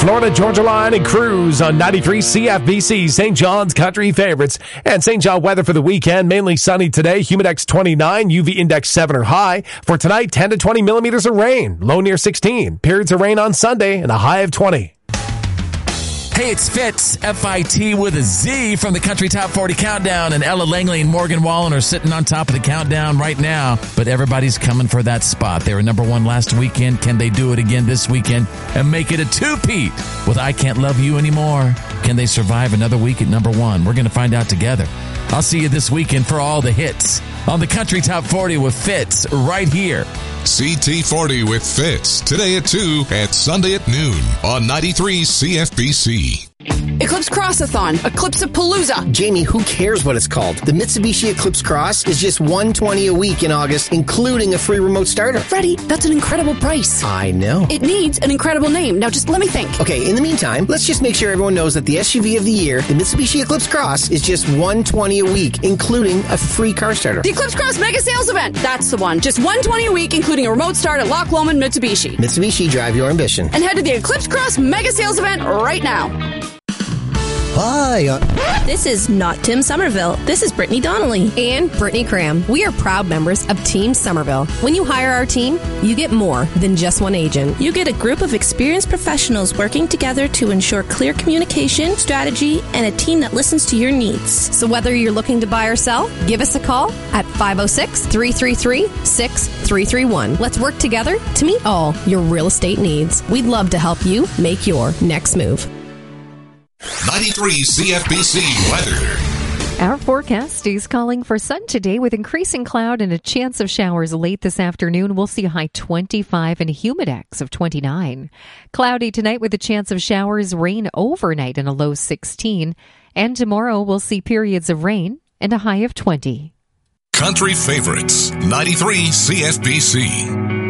Florida Georgia Line and Cruise on 93 CFBC, St. John's Country Favorites. And St. John weather for the weekend, mainly sunny today, humidex 29, UV index 7 or high. For tonight, 10 to 20 millimeters of rain, low near 16. Periods of rain on Sunday and a high of 20. Hey, it's Fitz, F-I-T with a Z from the Country Top 40 Countdown, and Ella Langley and Morgan Wallen are sitting on top of the countdown right now, but everybody's coming for that spot. They were number one last weekend. Can they do it again this weekend and make it a two-peat with I Can't Love You Anymore? Can they survive another week at number one? We're going to find out together. I'll see you this weekend for all the hits on the Country Top 40 with Fitz right here. CT40 with Fitz, today at 2 and Sunday at noon on 93 CFBC. Eclipse Crossathon, Eclipse-a-Palooza. Jamie, who cares what it's called? The Mitsubishi Eclipse Cross is just $120 a week in August, including a free remote starter. Freddie, that's an incredible price. I know. It needs an incredible name. Now just let me think. Okay, in the meantime, let's just make sure everyone knows that the SUV of the year, the Mitsubishi Eclipse Cross, is just $120 a week, including a free car starter. The Eclipse Cross Mega Sales Event. That's the one. Just $120 a week, including a remote start at Loch Lomond Mitsubishi. Mitsubishi, drive your ambition. And head to the Eclipse Cross Mega Sales Event right now. Hi. This is not Tim Somerville. This is Brittany Donnelly. And Brittany Cram. We are proud members of Team Somerville. When you hire our team, you get more than just one agent. You get a group of experienced professionals working together to ensure clear communication, strategy, and a team that listens to your needs. So whether you're looking to buy or sell, give us a call at 506-333-6331. Let's work together to meet all your real estate needs. We'd love to help you make your next move. 93 CFBC weather. Our forecast is calling for sun today with increasing cloud and a chance of showers late this afternoon. We'll see a high 25 and a humidex of 29. Cloudy tonight with a chance of showers, rain overnight and a low 16. And tomorrow we'll see periods of rain and a high of 20. Country Favorites, 93 CFBC.